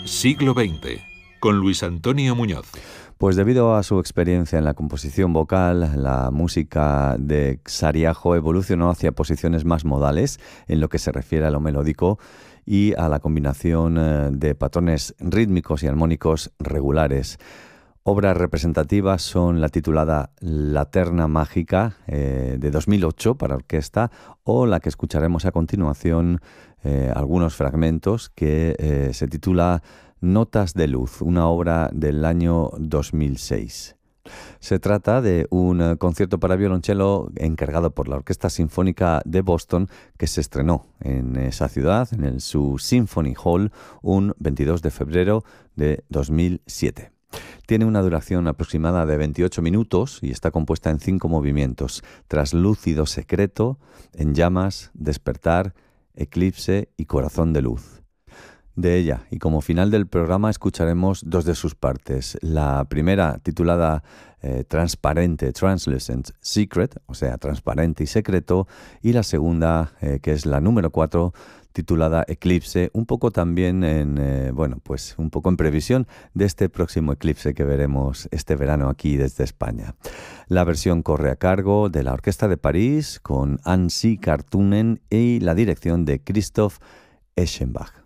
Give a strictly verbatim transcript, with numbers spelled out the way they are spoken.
Siglo veinte, con Luis Antonio Muñoz. Pues debido a su experiencia en la composición vocal, la música de Xariajo evolucionó hacia posiciones más modales en lo que se refiere a lo melódico y a la combinación de patrones rítmicos y armónicos regulares. Obras representativas son la titulada La Terna Mágica eh, de dos mil ocho para orquesta o la que escucharemos a continuación, eh, algunos fragmentos que eh, se titula Notas de Luz, una obra del año dos mil seis. Se trata de un concierto para violonchelo encargado por la Orquesta Sinfónica de Boston que se estrenó en esa ciudad, en el su Symphony Hall, un veintidós de febrero de dos mil siete. Tiene una duración aproximada de veintiocho minutos y está compuesta en cinco movimientos: Traslúcido Secreto, En Llamas, Despertar, Eclipse y Corazón de Luz. De ella, y como final del programa, escucharemos dos de sus partes. La primera, titulada eh, Transparente, Translucent Secret, o sea, transparente y secreto, y la segunda, eh, que es la número cuatro, titulada Eclipse, un poco también en, eh, bueno, pues un poco en previsión de este próximo eclipse que veremos este verano aquí desde España. La versión corre a cargo de la Orquesta de París con Anssi Kartunen y la dirección de Christoph Eschenbach.